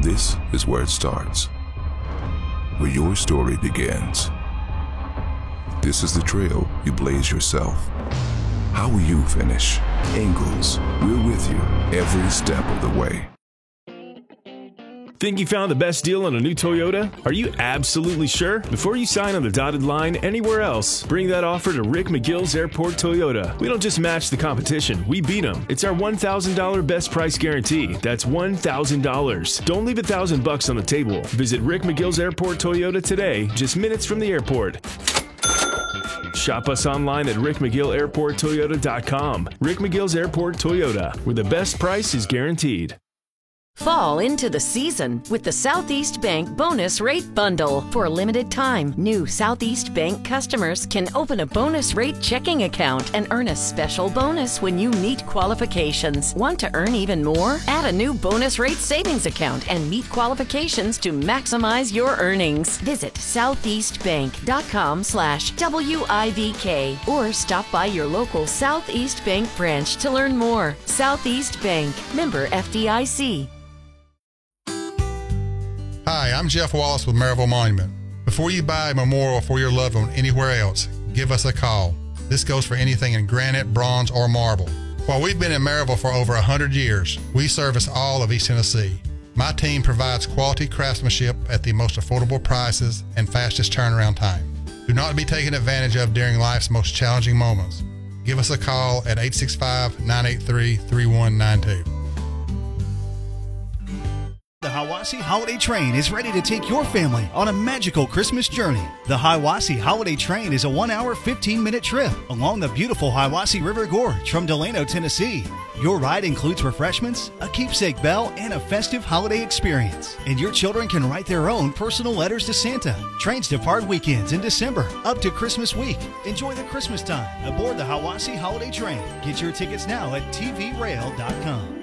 This is where it starts, where your story begins. This is the trail you blaze yourself. How will you finish? Ingalls, we're with you every step of the way. Think you found the best deal on a new Toyota? Are you absolutely sure? Before you sign on the dotted line anywhere else, bring that offer to Rick McGill's Airport Toyota. We don't just match the competition, we beat them. It's our $1,000 best price guarantee. That's $1,000. Don't leave $1,000 on the table. Visit Rick McGill's Airport Toyota today, just minutes from the airport. Shop us online at rickmcgillairporttoyota.com. Rick McGill's Airport Toyota, where the best price is guaranteed. Fall into the season with the Southeast Bank Bonus Rate Bundle. For a limited time, new Southeast Bank customers can open a bonus rate checking account and earn a special bonus when you meet qualifications. Want to earn even more? Add a new bonus rate savings account and meet qualifications to maximize your earnings. Visit southeastbank.com/WIVK or stop by your local Southeast Bank branch to learn more. Southeast Bank, member FDIC. Hi, I'm Jeff Wallace with Maryville Monument. Before you buy a memorial for your loved one anywhere else, give us a call. This goes for anything in granite, bronze, or marble. While we've been in Maryville for over 100 years, we service all of East Tennessee. My team provides quality craftsmanship at the most affordable prices and fastest turnaround time. Do not be taken advantage of during life's most challenging moments. Give us a call at 865-983-3192. The Hiwassee Holiday Train is ready to take your family on a magical Christmas journey. The Hiwassee Holiday Train is a 1-hour, 15-minute trip along the beautiful Hiwassee River Gorge from Delano, Tennessee. Your ride includes refreshments, a keepsake bell, and a festive holiday experience. And your children can write their own personal letters to Santa. Trains depart weekends in December up to Christmas week. Enjoy the Christmas time aboard the Hiwassee Holiday Train. Get your tickets now at tvrail.com.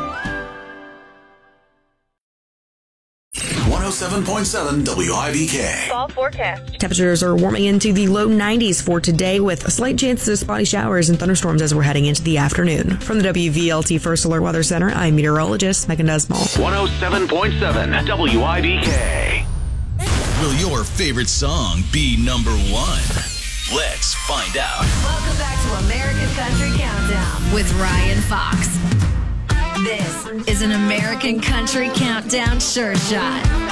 107.7 WIVK. Fall forecast. Temperatures are warming into the low 90s for today with a slight chance of spotty showers and thunderstorms as we're heading into the afternoon. From the WVLT First Alert Weather Center, I'm meteorologist Megan Desmal. 107.7 WIVK. Will your favorite song be number one? Let's find out. Welcome back to American Country Countdown with Ryan Fox. This is an American Country Countdown Sure Shot.